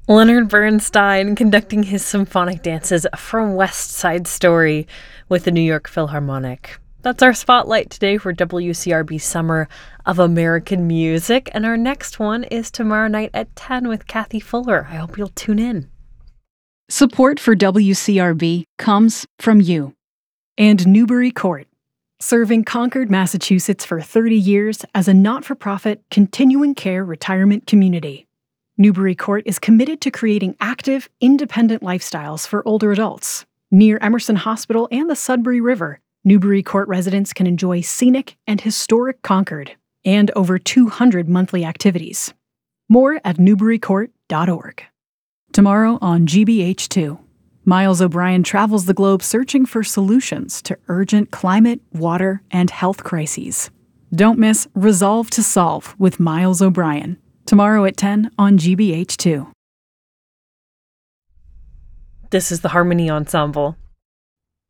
Leonard Bernstein conducting his symphonic dances from West Side Story with the New York Philharmonic. That's our spotlight today for WCRB Summer of American Music, and our next one is tomorrow night at 10 with Kathy Fuller. I hope you'll tune in. Support for WCRB comes from you and Newbury Court, serving Concord, Massachusetts for 30 years as a not-for-profit continuing care retirement community. Newbury Court is committed to creating active, independent lifestyles for older adults. Near Emerson Hospital and the Sudbury River, Newbury Court residents can enjoy scenic and historic Concord and over 200 monthly activities. More at newburycourt.org. Tomorrow on GBH2, Miles O'Brien travels the globe searching for solutions to urgent climate, water, and health crises. Don't miss Resolve to Solve with Miles O'Brien. Tomorrow at 10 on GBH2. This is the Harmony Ensemble.